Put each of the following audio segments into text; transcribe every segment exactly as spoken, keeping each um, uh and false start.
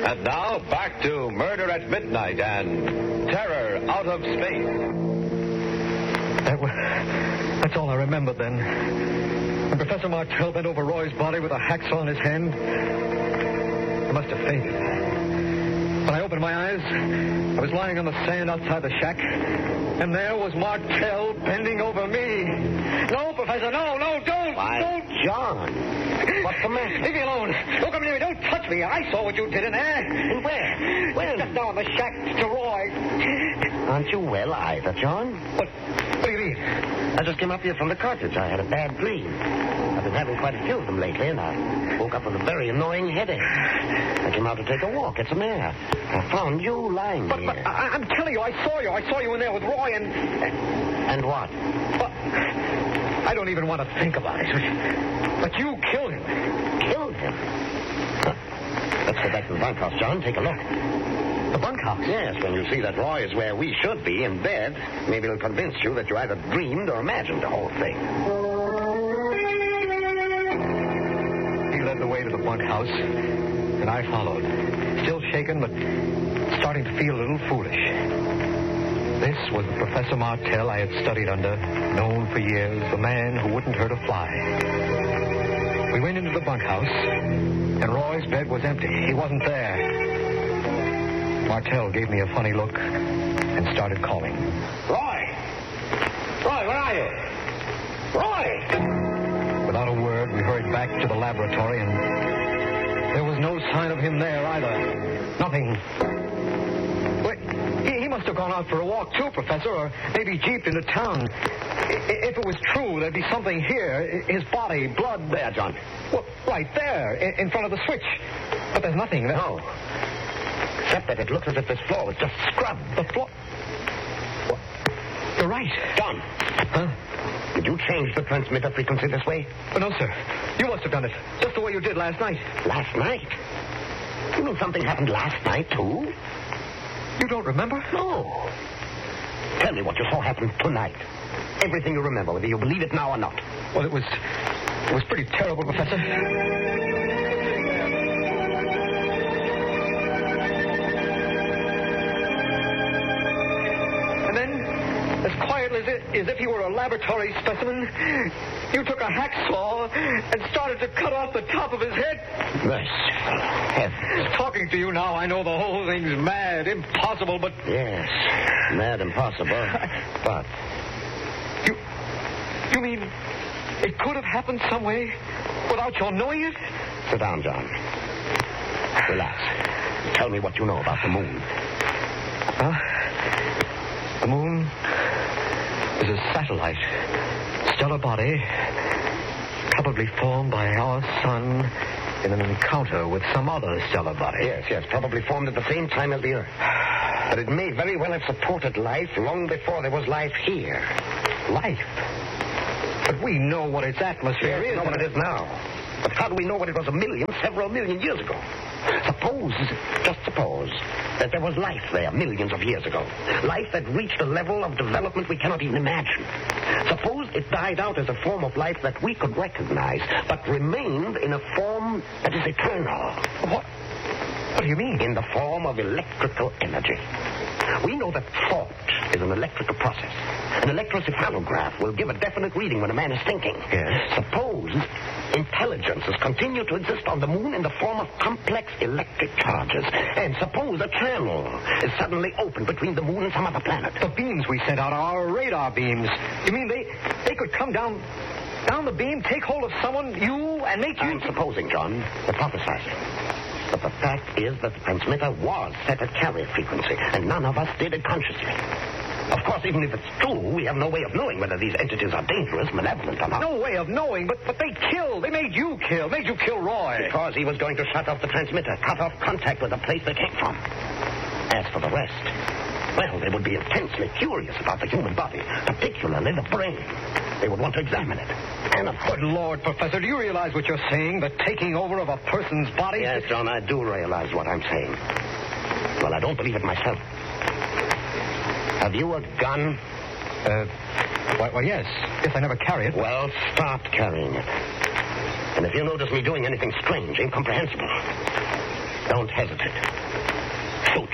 And now, back to Murder at Midnight and Terror Out of Space. That was, that's all I remember then. When Professor Martell bent over Roy's body with a hacksaw in his hand, I must have fainted. When I opened my eyes, I was lying on the sand outside the shack, and there was Martell bending over me. No, Professor, no, no, don't, Why, don't. John, what's the matter? Leave me alone. Don't come near me. Don't touch me. I saw what you did in there. And where? Where? Just down the shack to Roy. Aren't you well either, John? What? What do you mean? I just came up here from the cottage. I had a bad dream. I've been having quite a few of them lately, and I woke up with a very annoying headache. I came out to take a walk. It's a mare. I found you lying But, here. but I, I'm telling you, I saw you. I saw you in there with Roy and... And what? But I don't even want to think about it. But you killed him. Killed him? Huh. Let's go back to the bunkhouse, John. Take a look. The bunkhouse? Yes, when you see that Roy is where we should be, in bed, maybe it'll convince you that you either dreamed or imagined the whole thing. He led the way to the bunkhouse, and I followed. Still shaken, but starting to feel a little foolish. This was Professor Martell I had studied under, known for years, the man who wouldn't hurt a fly. We went into the bunkhouse, and Roy's bed was empty. He wasn't there. Martell gave me a funny look and started calling. Roy! Roy, where are you? Roy! Without a word, we hurried back to the laboratory, and there was no sign of him there either. Nothing. Wait, he, he must have gone out for a walk, too, Professor, or maybe jeeped into town. I, if it was true, there'd be something here. His body, blood. There, John. Well, right there, in, in front of the switch. But there's nothing there. No. Except that it looks as if this floor was just scrubbed. The floor... Well, you're right. John. Huh? Did you change the transmitter frequency this way? Oh, no, sir. You must have done it. Just the way you did last night. Last night? You mean something happened last night, too? You don't remember? No. Tell me what you saw happen tonight. Everything you remember, whether you believe it now or not. Well, it was... It was pretty terrible, Professor. And then, as quietly as, it, as if he were a laboratory specimen, you took a hacksaw and started to cut off the top of his head. Merciful heavens. Talking to you now, I know the whole thing's mad, impossible, but... Yes, mad impossible. But... You... You mean it could have happened some way without your knowing it? Sit down, John. Relax. Tell me what you know about the moon. Huh? The moon is a satellite, stellar body, probably formed by our sun in an encounter with some other stellar body. Yes, yes, probably formed at the same time as the Earth. But it may very well have supported life long before there was life here. Life? But we know what its atmosphere We is. know what it is now. But how do we know what it was a million, several million years ago? Suppose, just suppose, that there was life there millions of years ago. Life that reached a level of development we cannot even imagine. Suppose it died out as a form of life that we could recognize, but remained in a form that is eternal. What? What do you mean? In the form of electrical energy. We know that thought is an electrical process. An electrocephalograph will give a definite reading when a man is thinking. Yes. Suppose intelligences continue to exist on the moon in the form of complex electric charges. And suppose a channel is suddenly opened between the moon and some other planet. The beams we sent out are our radar beams. You mean they they could come down down the beam, take hold of someone, you, and make you... I'm supposing, John, hypothesizing. But the fact is that the transmitter was set at carrier frequency, and none of us did it consciously. Of course, even if it's true, we have no way of knowing whether these entities are dangerous, malevolent, or not. No way of knowing, but, but they killed. They made you kill. Made you kill Roy. Because he was going to shut off the transmitter, cut off contact with the place they came from. As for the rest, well, they would be intensely curious about the human body, particularly the brain. They would want to examine it. And of course... Good Lord, Professor, do you realize what you're saying? The taking over of a person's body? Yes, John, I do realize what I'm saying. Well, I don't believe it myself. Have you a gun? Uh, why, well, yes. Yes, I never carry it. Well, start carrying it. And if you notice me doing anything strange, incomprehensible, Don't hesitate. Shoot.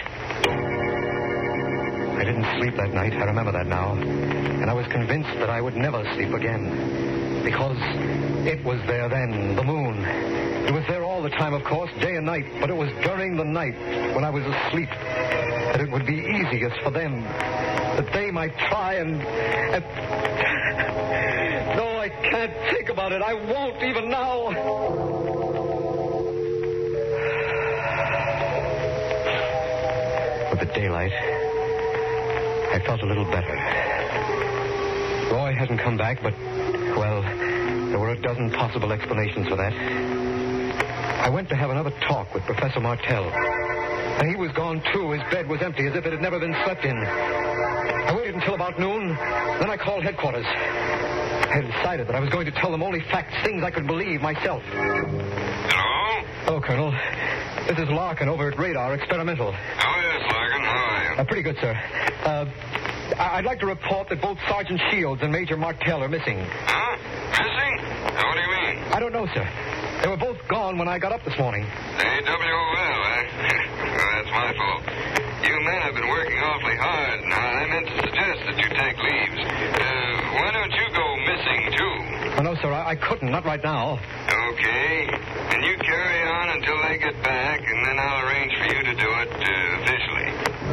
I didn't sleep that night. I remember that now. And I was convinced that I would never sleep again. Because it was there then, the moon. It was there all the time, of course, day and night. But it was during the night, when I was asleep, that it would be easiest for them. That they might try and... and... No, I can't think about it. I won't even now. With the daylight, I felt a little better. Roy hasn't come back, but, well, there were a dozen possible explanations for that. I went to have another talk with Professor Martell. And he was gone, too. His bed was empty, as if it had never been slept in. I waited until about noon. Then I called headquarters. I had decided that I was going to tell them only facts, things I could believe myself. Hello? Hello, Colonel. This is Larkin over at Radar Experimental. Oh, yes, Larkin. How are you? Uh, pretty good, sir. Uh, I- I'd like to report that both Sergeant Shields and Major Martell are missing. Huh? Missing? What do you mean? I don't know, sir. They were both gone when I got up this morning. A W O L, eh? Well, that's my fault. You men have been working awfully hard. Now, I meant to suggest that you take leaves. Uh, why don't you go missing, too? Oh, no, sir. I, I couldn't. Not right now. Okay. And you carry on until they get back, and then I'll arrange for you to do it uh, officially.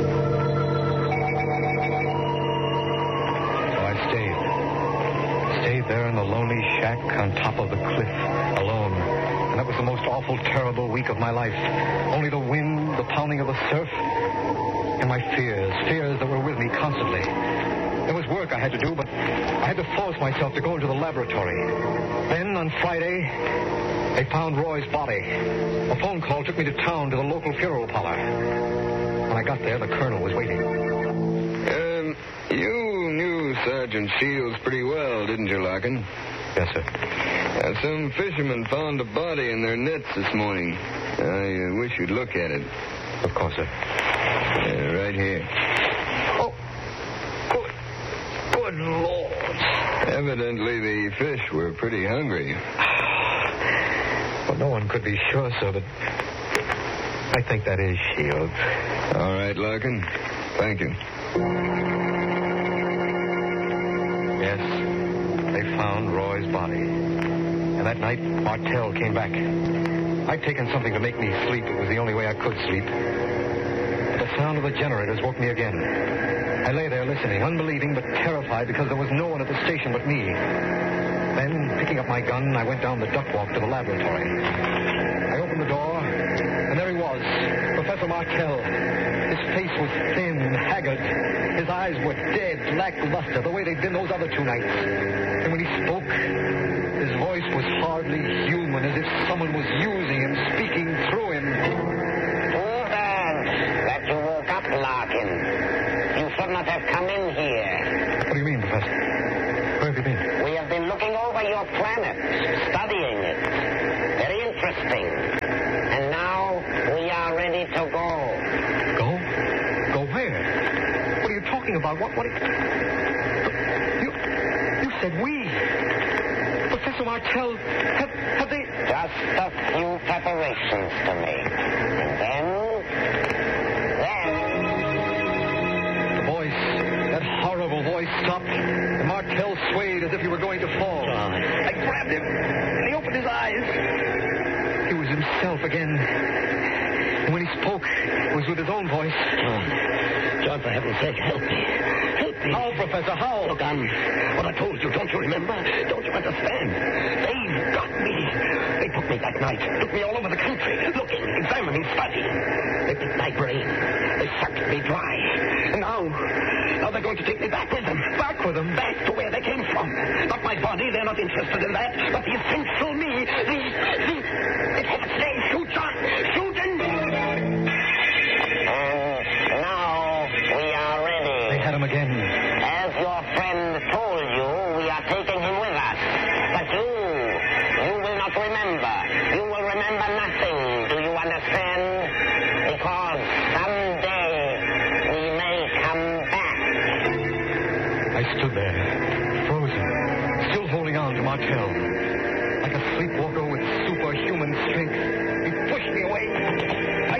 So I stayed. Stayed there in the lonely shack on top of the cliff, alone. And that was the most awful, terrible week of my life. Only the wind, the pounding of the surf, and my fears, fears that were with me constantly. There was work I had to do, but I had to force myself to go into the laboratory. Then, on Friday, they found Roy's body. A phone call took me to town to the local funeral parlor. When I got there, the colonel was waiting. Um, you knew Sergeant Shields pretty well, didn't you, Larkin? Yes, sir. Uh, some fishermen found a body in their nets this morning. I uh, wish you'd look at it. Of course, sir. Uh, right here. Oh, good, good Lord. Evidently, the fish were pretty hungry. Well, no one could be sure, sir, but I think that is Shields. All right, Larkin. Thank you. Yes, they found Roy's body. And that night, Martell came back. I'd taken something to make me sleep. It was the only way I could sleep. The sound of the generators woke me again. I lay there listening, unbelieving but terrified because there was no one at the station but me. Then, picking up my gun, I went down the duck walk to the laboratory. I opened the door, and there he was, Professor Martell. His face was thin, haggard. His eyes were dead, lackluster, the way they'd been those other two nights. And when he spoke, his voice was hardly human, as if someone was using him, speaking through him. Too bad that you woke up, Larkin. You should not have come in here. What do you mean, Professor? Where have you been? We have been looking over your planet, studying it. Very interesting. And now we are ready to go. Go? Go where? What are you talking about? What? What? Are you, you, you said we. Professor Martell, have, have they... Just a few preparations to make. And then... Then... The voice, that horrible voice stopped, and Martell swayed as if he were going to fall. I grabbed him, and he opened his eyes. He was himself again. And when he spoke, it was with his own voice. John, John, for heaven's sake, help me. Help me. How, Professor, how? Look, I'm... What I told you, don't you remember? Don't you understand? They've got me. They took me that night, took me all over the country, looking, examining, studying. They picked my brain. They sucked me dry. And now, now they're going to take me back with them. Back with them? Back to where they came from. Not my body, they're not interested in that, but the essential me, the... the... the heaven's name, shoot, John! Shoot and... And now we are ready. They had him again. As your friend told you, we are taking him with us. But you, you will not remember. You will remember nothing. Do you understand? Because someday we may come back. I stood there, frozen, still holding on to Martell. Like a sleepwalker with superhuman strength, he pushed me away. I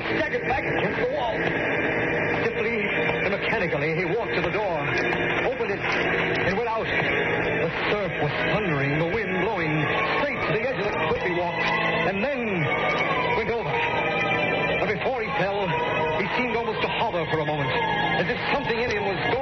as if something in him was